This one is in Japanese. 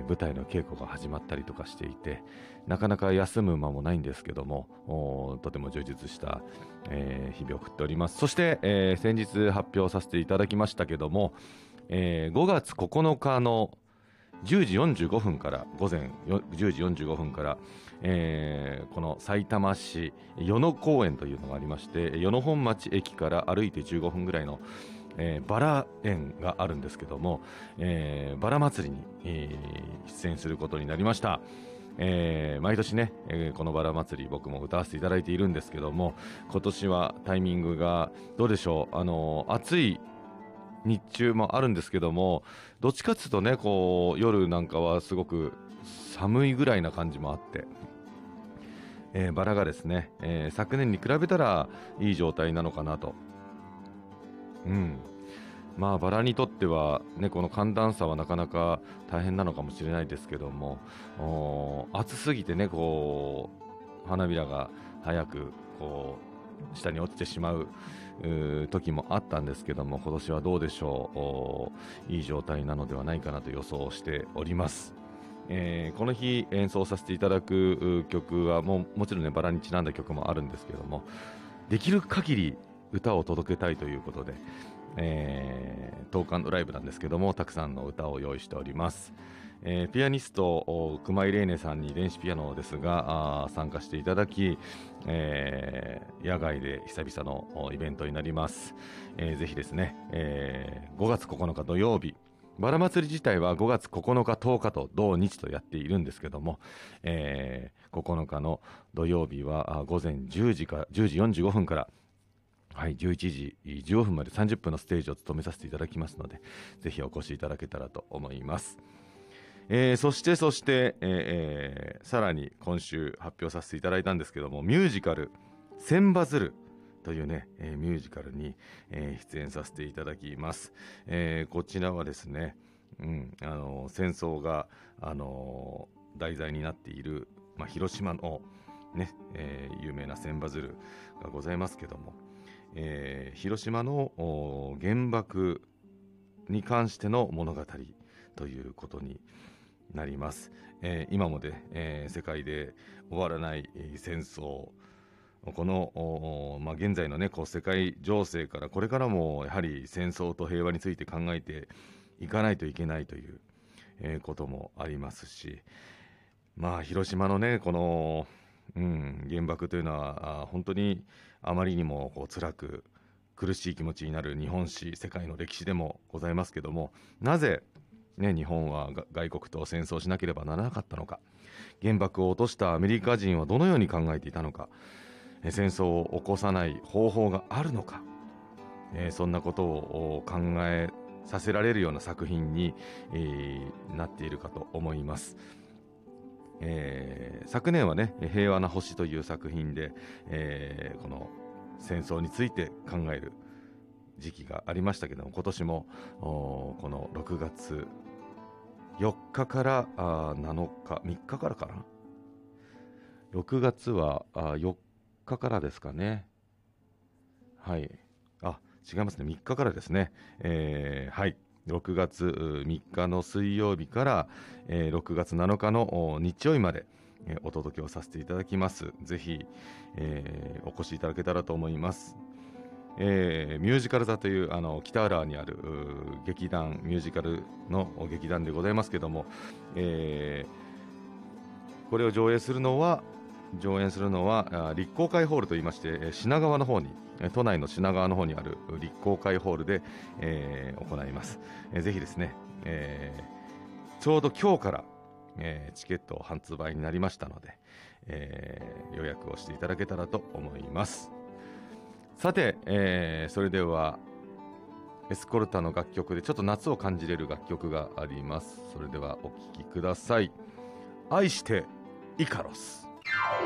舞台の稽古が始まったりとかしていて、なかなか休む間もないんですけども、とても充実した、日々を送っております。そして、先日発表させていただきましたけども、5月9日の10時45分から、午前10時45分から、このさいたま市与野公園というのがありまして、与野本町駅から歩いて15分ぐらいの、バラ園があるんですけども、バラ祭りに、出演することになりました。毎年ね、このバラ祭り僕も歌わせていただいているんですけども、今年はタイミングがどうでしょう。暑い日中もあるんですけども、どっちかっていうとね、こう夜なんかはすごく寒いぐらいな感じもあって、バラがですね、昨年に比べたらいい状態なのかなと。まあバラにとってはね、この寒暖差はなかなか大変なのかもしれないですけども、暑すぎてね、こう花びらが早くこう下に落ちてしまう時もあったんですけども、今年はどうでしょう。いい状態なのではないかなと予想しております。この日演奏させていただく曲はもちろんね、バラにちなんだ曲もあるんですけども、できる限り歌を届けたいということで、トーク&ライブなんですけども、たくさんの歌を用意しております。ピアニスト熊井玲音さんに電子ピアノですが参加していただき、野外で久々のイベントになります。ぜひですね、5月9日土曜日、バラ祭り自体は5月9日10日と同日とやっているんですけども、9日の土曜日は午前10時45分から11時15分まで30分のステージを務めさせていただきますので、ぜひお越しいただけたらと思います。そして、さらに今週発表させていただいたんですけども、ミュージカル千羽鶴というね、ミュージカルに、出演させていただきます。こちらはですね、戦争が、題材になっている、広島のね、有名な千羽鶴がございますけども、広島の原爆に関しての物語ということになります。今もで、世界で終わらない戦争、この、現在のね、こう世界情勢からこれからもやはり戦争と平和について考えていかないといけないという、こともありますし、広島のね、この原爆というのは本当にあまりにもこう辛く苦しい気持ちになる日本史、世界の歴史でもございますけども、なぜ、ね、日本は外国と戦争しなければならなかったのか、原爆を落としたアメリカ人はどのように考えていたのか、戦争を起こさない方法があるのか、そんなことを考えさせられるような作品に、なっているかと思います。昨年はね、平和な星という作品で、この戦争について考える時期がありましたけども、今年もこの6月4日から7日、3日からかな、6月は4日からですかね。はい。違いますね。3日からですね。はい。6月3日の水曜日から、6月7日の日曜日まで、お届けをさせていただきます。ぜひ、お越しいただけたらと思います。ミュージカル座という北浦和にある劇団、ミュージカルの劇団でございますけども、これを上演するのは立光会ホールといいまして、品川の方に、都内の品川の方にある立光会ホールで、行います。ぜひですね、ちょうど今日から、チケット発売になりましたので、予約をしていただけたらと思います。さて、それではエスコルタの楽曲でちょっと夏を感じれる楽曲があります。それではお聴きください。愛してイカロス。